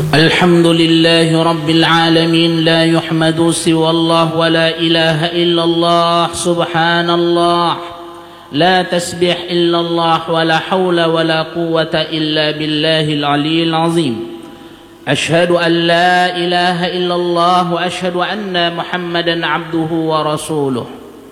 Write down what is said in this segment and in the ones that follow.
الحمد لله رب العالمين لا يحمد سوى الله ولا إله إلا الله سبحان الله لا تسبح إلا الله ولا حول ولا قوة إلا بالله العلي العظيم أشهد أن لا إله إلا الله وأشهد أن محمدا عبده ورسوله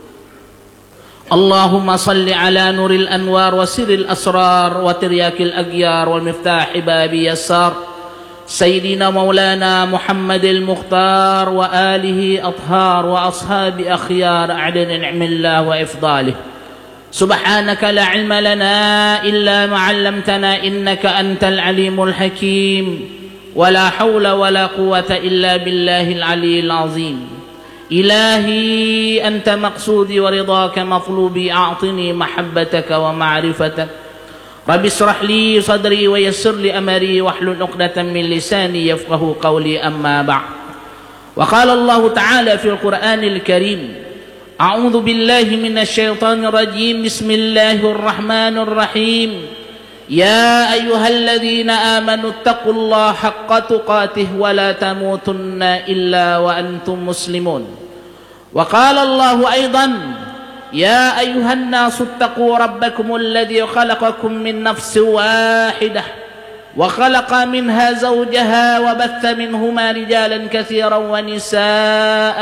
اللهم صل على نور الأنوار وسر الأسرار وترياك الأغيار والمفتاح باب يسار سيدنا مولانا محمد المختار وآله أطهار وأصحاب أخيار أعدن نعم الله وإفضاله سبحانك لا علم لنا إلا ما علمتنا إنك أنت العليم الحكيم ولا حول ولا قوة إلا بالله العلي العظيم إلهي أنت مقصودي ورضاك مطلوبي أعطني محبتك ومعرفتك رب اشرح لي صدري ويسر لي أمري واحلل عقدة من لساني يفقه قولي أما بعد وقال الله تعالى في القرآن الكريم أعوذ بالله من الشيطان الرجيم بسم الله الرحمن الرحيم يا أيها الذين آمنوا اتقوا الله حق تقاته ولا تموتن إلا وأنتم مسلمون وقال الله أيضا يا أيها الناس اتقوا ربكم الذي خلقكم من نفس واحدة وخلق منها زوجها وبث منهما رجالا كثيرا ونساء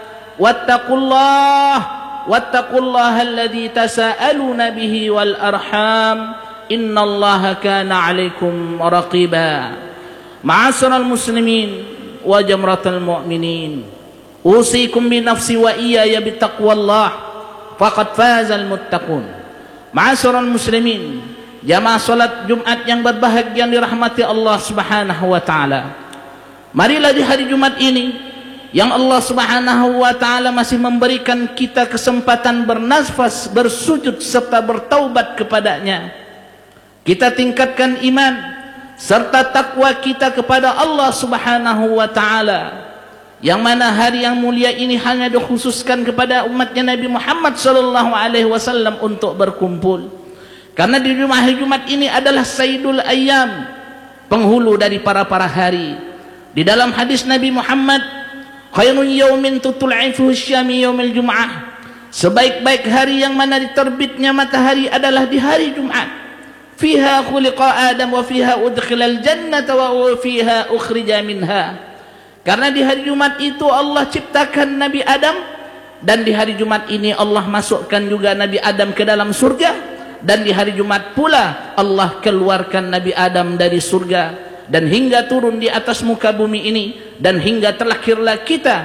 واتقوا الله الذي تساءلون به والأرحام إن الله كان عليكم رقيبا معاشر المسلمين وجمرة المؤمنين أوصيكم بنفسي وإياي بتقوى الله faqad fazal muttaqun. Ma'asyiral muslimin, jamaah salat Jumat yang berbahagia yang dirahmati Allah Subhanahu wa taala. Marilah di hari Jumat ini yang Allah Subhanahu wa taala masih memberikan kita kesempatan bernafas, bersujud serta bertaubat kepadanya. Kita tingkatkan iman serta takwa kita kepada Allah Subhanahu wa taala. Yang mana hari yang mulia ini hanya dikhususkan kepada umatnya Nabi Muhammad sallallahu alaihi wasallam untuk berkumpul. Karena di hari Jumat ini adalah Sayyidul Ayyam, penghulu dari para hari. Di dalam hadis Nabi Muhammad, khairun yaumin tutul'ifuhu syami yaumil Jum'ah. Sebaik-baik hari yang mana diterbitnya matahari adalah di hari Jumat. Fiha khuliqa Adam wa fiha udkhilal jannata wa fiha ukhrija minha. Karena di hari Jumat itu Allah ciptakan Nabi Adam, dan di hari Jumat ini Allah masukkan juga Nabi Adam ke dalam surga, dan di hari Jumat pula Allah keluarkan Nabi Adam dari surga dan hingga turun di atas muka bumi ini, dan hingga terlahirlah kita.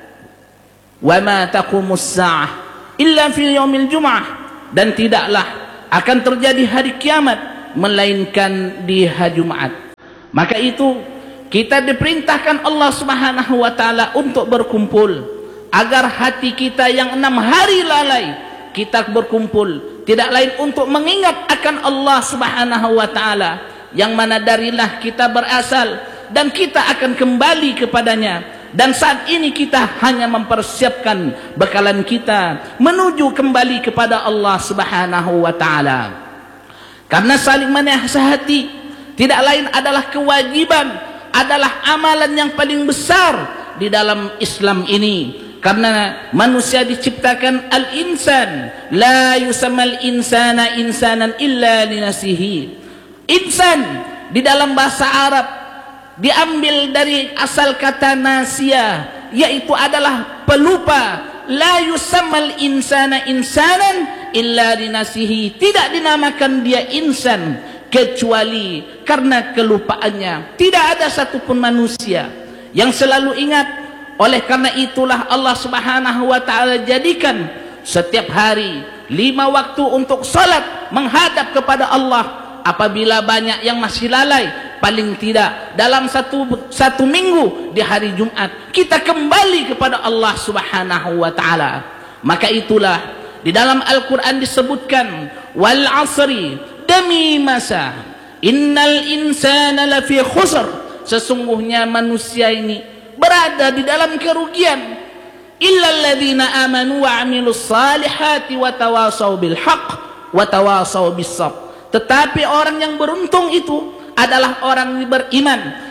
Wa ma taqumus sa'ah illa fi yaumil Jum'ah, dan tidaklah akan terjadi hari kiamat melainkan di hari Jumat. Maka itu kita diperintahkan Allah Subhanahu wa taala untuk berkumpul agar hati kita yang 6 hari lalai kita berkumpul tidak lain untuk mengingat akan Allah Subhanahu wa taala yang mana darilah kita berasal dan kita akan kembali kepadanya. Dan saat ini kita hanya mempersiapkan bekalan kita menuju kembali kepada Allah Subhanahu wa taala. Karena saling menasihati tidak lain adalah kewajiban, adalah amalan yang paling besar di dalam Islam ini. Karena manusia diciptakan al-insan, la yusammal insana insanan illa linasihi. Insan di dalam bahasa Arab diambil dari asal kata nasia, yaitu adalah pelupa. La yusammal insana insanan illa linasihi. Tidak dinamakan dia insan kecuali karena kelupaannya. Tidak ada satupun manusia yang selalu ingat. Oleh karena itulah Allah Subhanahu wa taala jadikan setiap hari 5 waktu untuk salat menghadap kepada Allah. Apabila banyak yang masih lalai, paling tidak dalam satu minggu di hari Jumat kita kembali kepada Allah Subhanahu wa taala. Maka itulah di dalam Al-Qur'an disebutkan wal 'asri, demi masa, innal insana lafi khusr, sesungguhnya manusia ini berada di dalam kerugian, illal ladzina amanu wa 'amilus salihati wa tawassaw bil haqq wa tawassaw bis sabr. Tetapi orang yang beruntung itu adalah orang yang beriman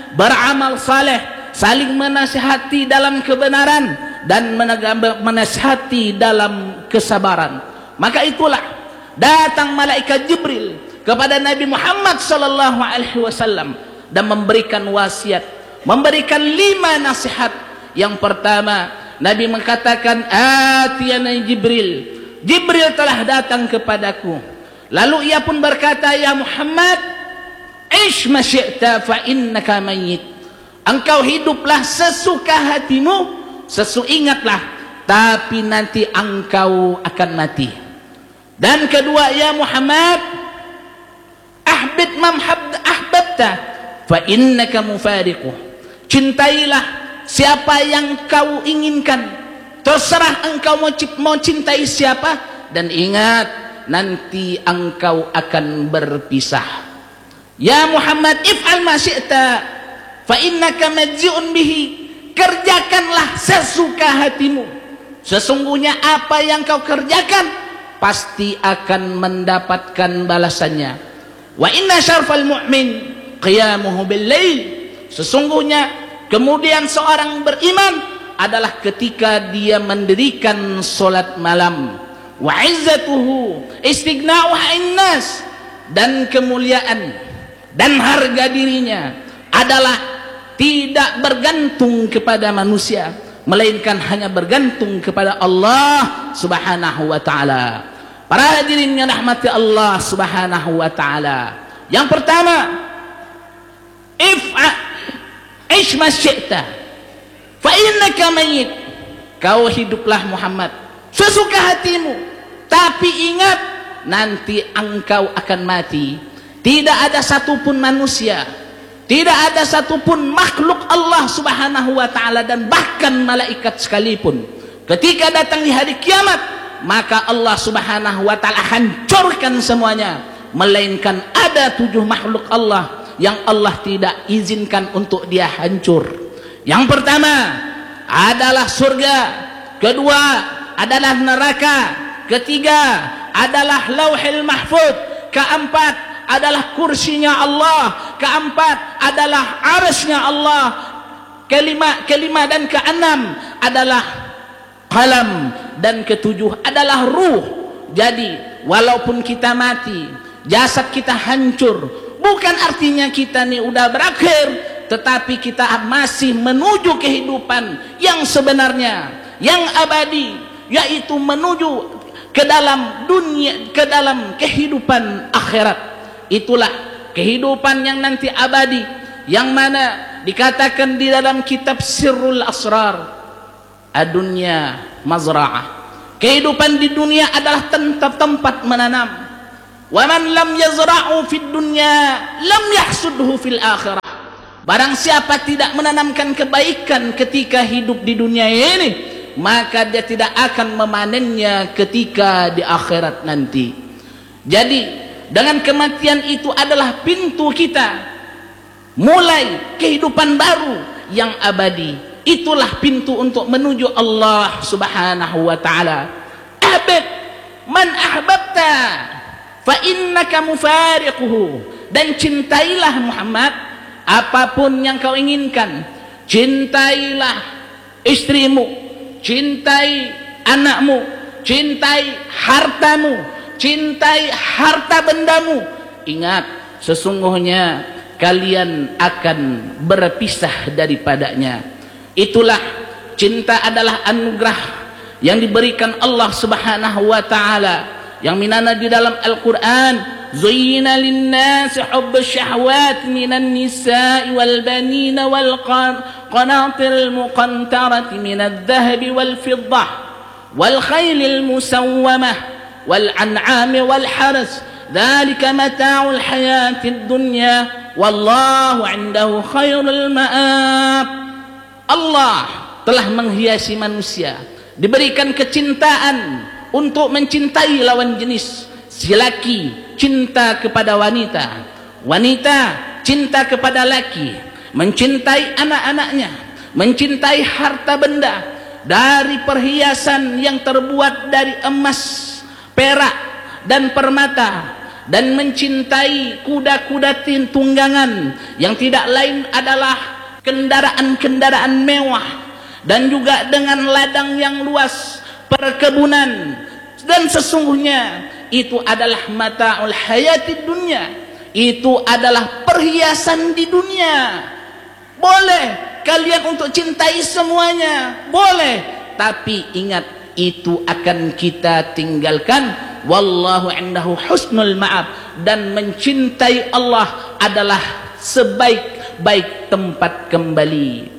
beramal saleh, saling menasihati dalam kebenaran dan menasihati dalam kesabaran. Maka itulah datang malaikat Jibril kepada Nabi Muhammad sallallahu alaihi wasallam dan memberikan wasiat, memberikan 5 nasihat. Yang pertama, Nabi mengatakan, atiyana Jibril, Jibril telah datang kepadaku. Lalu ia pun berkata, ya Muhammad, ish ma syi'ta fa innaka mayyit. Engkau hiduplah sesuka hatimu, ingatlah, tapi nanti engkau akan mati. Dan kedua, ya Muhammad, ahbib man ahbabta fa innaka mufariquh. Cintailah siapa yang kau inginkan, terserah engkau mau cintai siapa, dan ingat nanti engkau akan berpisah. Ya Muhammad, if'al ma syi'ta fa innaka majzi'un bihi. Kerjakanlah sesuka hatimu, sesungguhnya apa yang kau kerjakan pasti akan mendapatkan balasannya. Wa inna syarfal mu'min qiyamuhu bil lail. Sesungguhnya kemudian seorang beriman adalah ketika dia mendirikan solat malam. Wa izzatuhu istighna'u 'anil nas. Dan kemuliaan dan harga dirinya adalah tidak bergantung kepada manusia, melainkan hanya bergantung kepada Allah subhanahu wa ta'ala. Para hadirin yang rahmati Allah subhanahu wa ta'ala, yang pertama, ish ma syi'ta fa innaka mayyit. Kau hiduplah Muhammad sesuka hatimu, tapi ingat nanti engkau akan mati. Tidak ada satupun manusia, tidak ada satupun makhluk Allah subhanahu wa ta'ala, dan bahkan malaikat sekalipun, ketika datang di hari kiamat, maka Allah subhanahu wa ta'ala hancurkan semuanya, melainkan ada 7 makhluk Allah yang Allah tidak izinkan untuk dia hancur. Yang pertama adalah surga, kedua adalah neraka, ketiga adalah lauhil mahfud, keempat adalah kursinya Allah, keempat adalah arasnya Allah, kelima dan keenam adalah qalam, dan ketujuh adalah ruh. Jadi walaupun kita mati, jasad kita hancur, bukan artinya kita nih udah berakhir, tetapi kita masih menuju kehidupan yang sebenarnya, yang abadi, yaitu menuju ke dalam dunia, ke dalam kehidupan akhirat. Itulah kehidupan yang nanti abadi, yang mana dikatakan di dalam kitab Sirrul Asrar, adunya mazra'ah. Kehidupan di dunia adalah tempat menanam. Wa man lam yazra'u fid dunya lam yahsudhu fil akhirah. Barang siapa tidak menanamkan kebaikan ketika hidup di dunia ini, maka dia tidak akan memanennya ketika di akhirat nanti. Jadi dengan kematian itu adalah pintu kita mulai kehidupan baru yang abadi. Itulah pintu untuk menuju Allah subhanahu wa ta'ala. Ahbib man ahbabta fa innaka mufariquhu. Dan cintailah Muhammad apapun yang kau inginkan. Cintailah istrimu, cintai anakmu, cintai hartamu, cintai harta bendamu. Ingat, sesungguhnya kalian akan berpisah daripadanya. Itulah cinta adalah anugerah yang diberikan Allah subhanahu wa ta'ala, yang minana di dalam Al-Quran, zuyyina linnasi hubbus syahwat minan nisa'i wal banina wal qanatiril muqantarati minadh dhahabi wal fiddah wal khaylil musawwamah والأنعام والحرث ذلك متاع الحياة الدنيا والله عنده خير المآب. Allah telah menghiasi manusia, diberikan kecintaan untuk mencintai lawan jenis. Si laki cinta kepada wanita, wanita cinta kepada laki, mencintai anak-anaknya, mencintai harta benda, dari perhiasan yang terbuat dari emas, perak dan permata, dan mencintai kuda-kuda tunggangan yang tidak lain adalah kendaraan-kendaraan mewah, dan juga dengan ladang yang luas, perkebunan, dan sesungguhnya itu adalah mata'ul hayatid dunya, itu adalah perhiasan di dunia. Boleh kalian untuk cintai semuanya, boleh, tapi ingat itu akan kita tinggalkan. Wallahu indahu husnul ma'ab, dan mencintai Allah adalah sebaik-baik tempat kembali.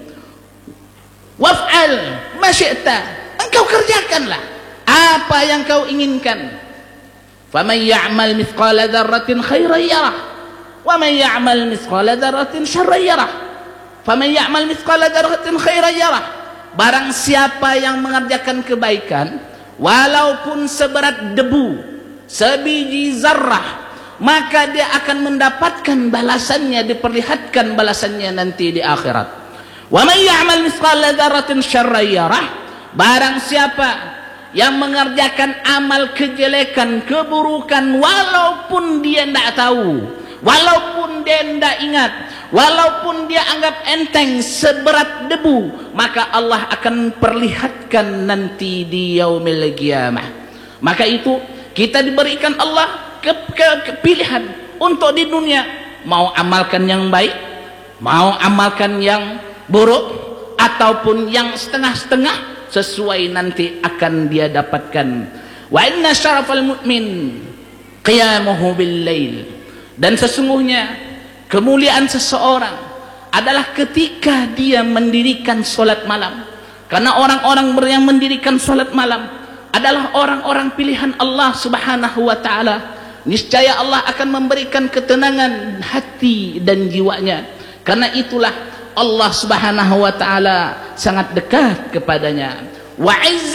Waf'al ma syi'ta, engkau kerjakanlah apa yang kau inginkan. Faman ya'mal mithqala dzarratin khairan yarah, wa man ya'mal mithqala dzarratin syarran yarah. Faman ya'mal mithqala dzarratin khairan yarah, barang siapa yang mengerjakan kebaikan walaupun seberat debu, sebiji zarrah, maka dia akan mendapatkan balasannya, diperlihatkan balasannya nanti di akhirat. Wa man ya'mal mithqala dzarratin syarran yarah, barang siapa yang mengerjakan amal kejelekan, keburukan, walaupun dia tidak tahu, walaupun dia tidak ingat, walaupun dia anggap enteng seberat debu, maka Allah akan perlihatkan nanti di yaumil qiyamah. Maka itu kita diberikan Allah kepilihan untuk di dunia, mau amalkan yang baik, mau amalkan yang buruk, ataupun yang setengah-setengah, sesuai nanti akan dia dapatkan. Wa inna syarafal mu'min qiyamuhu bil lail, dan sesungguhnya kemuliaan seseorang adalah ketika dia mendirikan solat malam. Karena orang-orang yang mendirikan solat malam adalah orang-orang pilihan Allah subhanahu wa ta'ala. Niscaya Allah akan memberikan ketenangan hati dan jiwanya. Karena itulah Allah subhanahu wa ta'ala sangat dekat kepadanya. Wa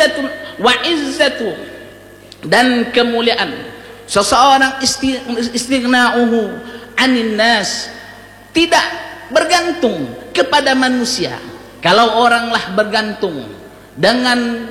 izzatu, dan kemuliaan seseorang istighna'uhu anin nas, tidak bergantung kepada manusia. Kalau oranglah bergantung dengan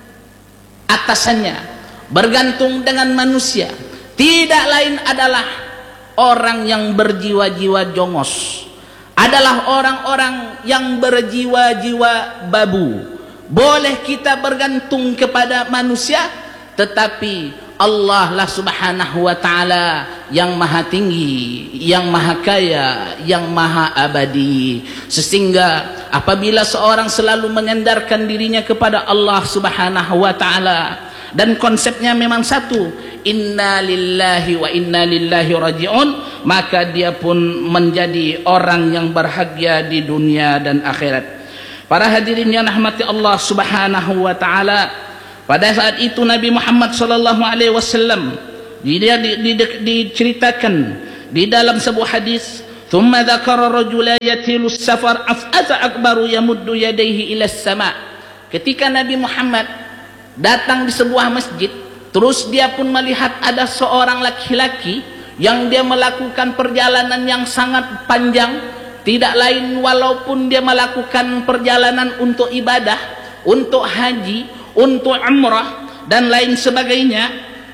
atasannya, bergantung dengan manusia, tidak lain adalah orang yang berjiwa-jiwa jongos, adalah orang-orang yang berjiwa-jiwa babu. Boleh kita bergantung kepada manusia, tetapi Allah lah subhanahu wa ta'ala yang maha tinggi, yang maha kaya, yang maha abadi. Sehingga apabila seorang selalu menyandarkan dirinya kepada Allah subhanahu wa ta'ala, dan konsepnya memang satu, inna lillahi wa inna lillahi raji'un, maka dia pun menjadi orang yang bahagia di dunia dan akhirat. Para hadirin yang rahmati Allah subhanahu wa ta'ala, pada saat itu Nabi Muhammad sallallahu alaihi wasallam dia diceritakan di dalam sebuah hadis, thumma dzakara rajula yatilu safar af'ata akbaru yamuddu yadayhi ila as-sama'. Ketika Nabi Muhammad datang di sebuah masjid, terus dia pun melihat ada seorang laki-laki yang dia melakukan perjalanan yang sangat panjang, tidak lain walaupun dia melakukan perjalanan untuk ibadah, untuk haji, untuk umrah dan lain sebagainya,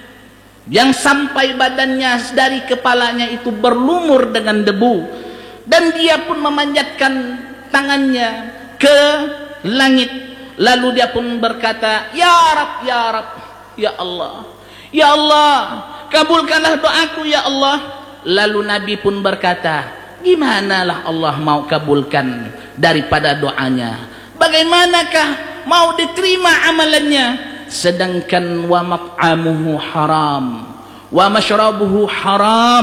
yang sampai badannya dari kepalanya itu berlumur dengan debu, dan dia pun memanjatkan tangannya ke langit, lalu dia pun berkata, ya Rab, ya Rab, ya Allah, ya Allah, kabulkanlah doaku ya Allah. Lalu Nabi pun berkata, gimanalah Allah mau kabulkan daripada doanya? Bagaimanakah mau diterima amalannya? Sedangkan wa mat'amuhu haram, wa mashrabuhu haram,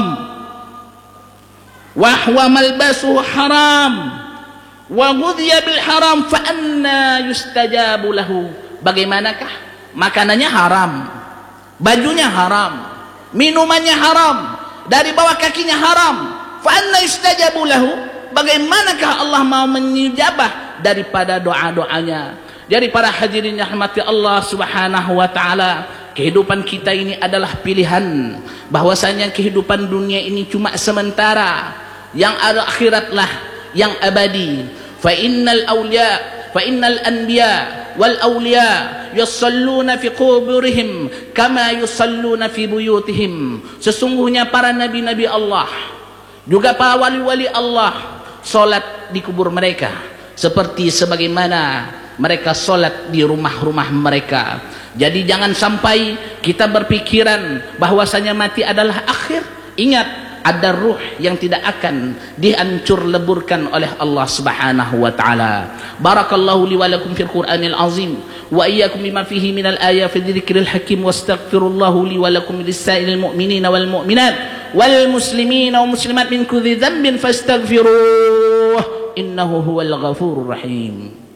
wa huwa malbasuhu haram, wa ghudhiya bil haram, fa anna yustajabu lahu. Bagaimanakah? Makanannya haram, bajunya haram, minumannya haram, dari bawah kakinya haram, fa anna yustajabu lahu. Bagaimanakah Allah mau menijabah daripada doa-doanya? Jadi para hadirin rahmati Allah subhanahu wa ta'ala, kehidupan kita ini adalah pilihan, bahwasanya kehidupan dunia ini cuma sementara, yang ada akhiratlah yang abadi. Fa innal awliya, fa innal anbiya wal awliya yusalluna fi quburihim kama yusalluna fi buyutihim. Sesungguhnya para nabi-nabi Allah juga para wali-wali Allah salat di kubur mereka seperti sebagaimana mereka salat di rumah-rumah mereka. Jadi jangan sampai kita berpikiran bahwasanya mati adalah akhir. Ingat, ada ruh yang tidak akan dihancur leburkan oleh Allah Subhanahu wa taala. Barakallahu li wa lakum fil Qur'anil azim wa iyyakum bima fihi minal ayati dzikril hakim wastaghfirullahu li wa lakum lisa'ilil mu'minina wal mu'minat wal muslimina wal muslimat min kulli dhanbin fastaghfiruh innahu huwal ghafurur rahim.